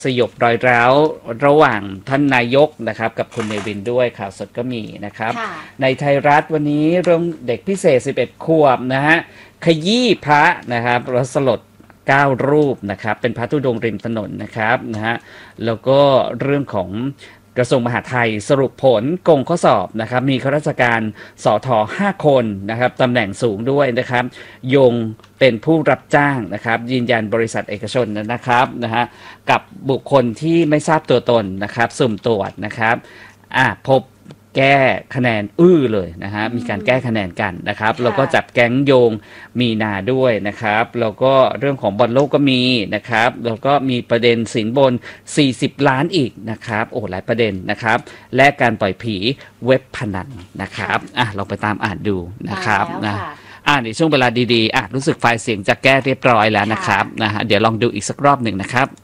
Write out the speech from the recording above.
สยบรอยร้าวระหว่างท่านนายกนะครับกับคุณเนวินด้วยข่าวสดก็มีนะครับในไทยรัฐวันนี้เรื่องเด็กพิเศษ11ขวบนะฮะขยี้พระนะครับแล้วสลด9รูปนะครับเป็นพระธุดงค์ริมถนนนะครับนะฮะแล้วก็เรื่องของกระทรวงมหาดไทยสรุปผลโกงข้อสอบนะครับมีข้าราชการสท5คนนะครับตำแหน่งสูงด้วยนะครับโยงเป็นผู้รับจ้างนะครับยืนยันบริษัทเอกชนนะครับนะฮะกับบุคคลที่ไม่ทราบตัวตนนะครับสุ่มตรวจนะครับพบแก้คะแนนเลยนะฮะมีการแก้คะแนนกันนะครับแล้วก็จับแก๊งโยงมีนาด้วยนะครับแล้วก็เรื่องของบอลโลกก็มีนะครับแล้วก็มีประเด็นสินบน40 ล้านอีกนะครับโอ้หลายประเด็นนะครับและการปล่อยผีเว็บพนันนะครับลองไปตามอ่านดูนะครับนะในช่วงเวลาดีๆรู้สึกไฟล์เสียงจะแก้เรียบร้อยแล้วนะครับนะฮะเดี๋ยวลองดูอีกสักรอบหนึ่งนะครับ